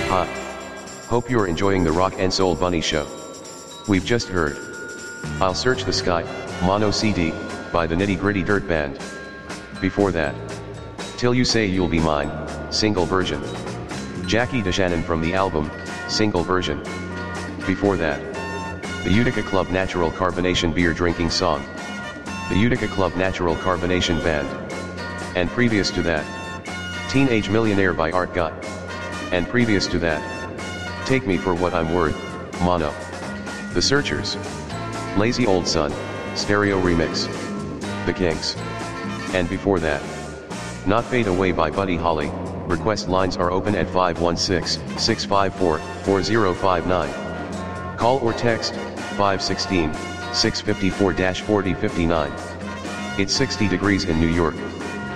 Hi. Hope you're enjoying the Rock and Soul Bunny Show. We've just heard I'll Search the Sky, Mono CD, by the Nitty Gritty Dirt Band. Before that, Till You Say You'll Be Mine, single version. Jackie DeShannon from the album, single version. Before that, the Utica Club Natural Carbonation beer drinking song. The Utica Club Natural Carbonation Band. And previous to that, Teenage Millionaire by Art Guy. And previous to that, Take Me For What I'm Worth, Mono. The Searchers. Lazy Old Son, stereo remix. The Kinks. And before that, Not Fade Away by Buddy Holly. Request lines are open at 516-654-4059. Call or text 516-654-4059. It's 60 degrees in New York.